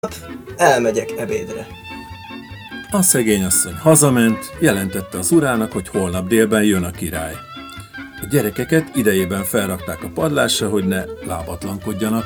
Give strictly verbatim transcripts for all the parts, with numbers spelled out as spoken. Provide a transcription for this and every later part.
Elmegyek ebédre. A szegény asszony hazament, jelentette az urának, hogy holnap délben jön a király. A gyerekeket idejében felrakták a padlásra, hogy ne lábatlankodjanak.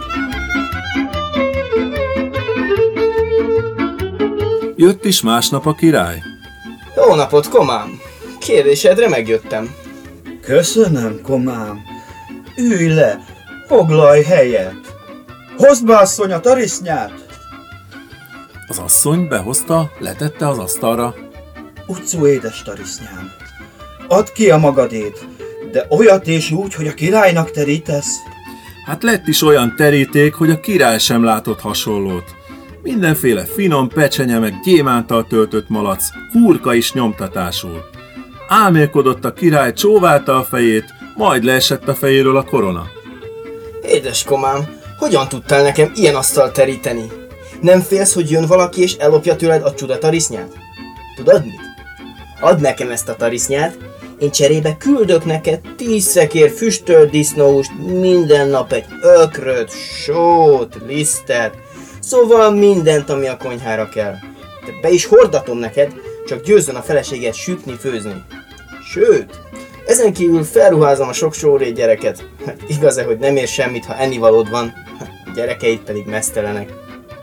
Jött is másnap a király. Jó napot, komám! Kérdésedre megjöttem. Köszönöm, komám. Ülj le, foglalj helyet. Hozd be, asszony, a tarisznyát! Az asszony behozta, letette az asztalra. Utcú, édes tarisznyám, add ki a magadét, de olyat és úgy, hogy a királynak terítesz. Hát lett is olyan teríték, hogy a király sem látott hasonlót. Mindenféle finom pecsenye meg gyémántal töltött malac, hurka is nyomtatásul. Álmélkodott a király, csóválta a fejét, majd leesett a fejéről a korona. Édes komám, hogyan tudtál nekem ilyen asztalt teríteni? Nem félsz, hogy jön valaki és ellopja tőled a csuda tarisznyát? Tudod mit? Add nekem ezt a tarisznyát, én cserébe küldök neked tíz szekér füstölt disznóhúst, minden nap egy ökröt, sót, lisztet, szóval mindent, ami a konyhára kell. De be is hordatom neked, csak győzzön a feleséget sütni, főzni. Sőt, ezen kívül felruházom a sok sóré gyereket. Igaz-e, hogy nem ér semmit, ha ennivalód van, a gyerekeid pedig meztelenek.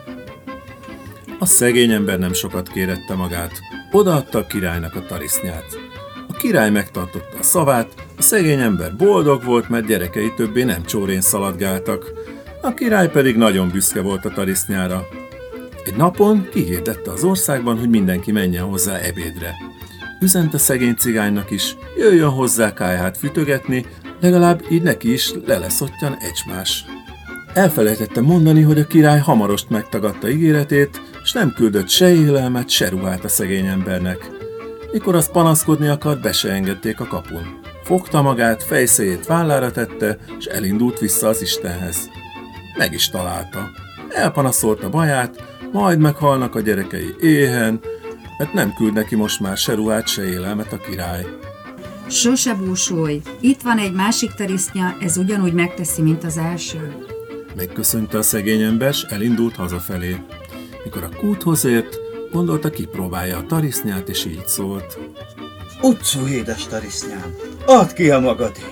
A szegény ember nem sokat kérette magát. Odaadta a királynak a tarisznyát. A király megtartotta a szavát, a szegény ember boldog volt, mert gyerekei többé nem csórén szaladgáltak. A király pedig nagyon büszke volt a tarisznyára. Egy napon kihirdette az országban, hogy mindenki menjen hozzá ebédre. Üzent a szegény cigánynak is, jöjjön hozzá kályhát fütögetni, legalább így neki is leleszottyan egymás. Elfelejtette mondani, hogy a király hamarost megtagadta ígéretét, s nem küldött se élelmet, se ruhát a szegény embernek. Mikor az panaszkodni akart, be se engedték a kapun. Fogta magát, fejszéjét vállára tette, s elindult vissza az Istenhez. Meg is találta. Elpanaszolta baját, majd meghalnak a gyerekei éhen, mert nem küld neki most már se ruhát, se élelmet a király. Sose búsulj, itt van egy másik tarisznya, ez ugyanúgy megteszi, mint az első. Megköszönte a szegény ember, s elindult hazafelé. Mikor a kúthoz ért, gondolta, kipróbálja a tarisznyát, és így szólt. Utcú, édes tarisznyám, add ki a magadét.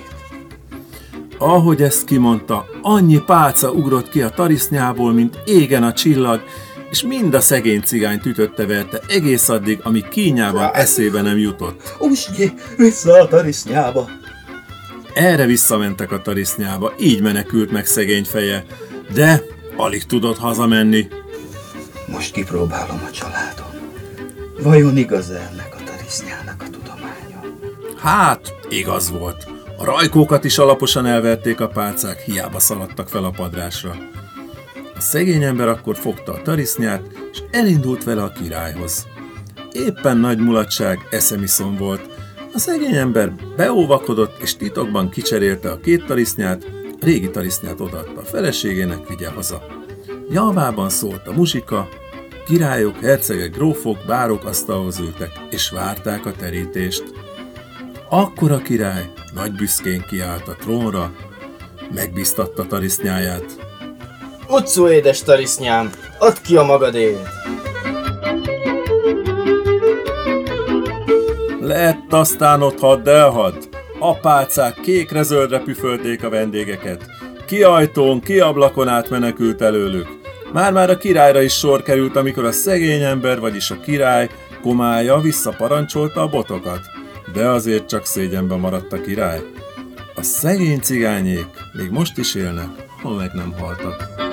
Ahogy ezt kimondta, annyi pálca ugrott ki a tarisznyából, mint égen a csillag, és mind a szegény cigányt ütötte verte egész addig, amíg kínjában eszébe nem jutott. Usnyi, vissza a tarisznyába! Erre visszamentek a tarisznyába, így menekült meg szegény feje, de alig tudott hazamenni. Most kipróbálom a családon. Vajon igaz ennek a tarisznyának a tudománya? Hát, igaz volt. A rajkókat is alaposan elverték a pálcák, hiába szaladtak fel a padrásra. A szegény ember akkor fogta a tarisznyát, és elindult vele a királyhoz. Éppen nagy mulatság, eszemiszon volt. A szegény ember beóvakodott, és titokban kicserélte a két tarisznyát, a régi tarisznyát odaadta a feleségének, vigye haza. Javában szólt a muzsika, királyok, hercegek, grófok, bárok asztalhoz ültek, és várták a terítést. Akkor a király nagy büszkén kiállt a trónra, megbíztatta tarisznyáját. Utcú, édes tarisznyám, add ki a magadét! Lett aztán ott hadd elhadd. A pálcák kékre-zöldre püfölték a vendégeket. Ki ajtón, ki ablakon át menekült előlük. Már-már a királyra is sor került, amikor a szegény ember, vagyis a király komája visszaparancsolta a botokat. De azért csak szégyenbe maradt a király. A szegény cigányék még most is élnek, ha meg nem haltak.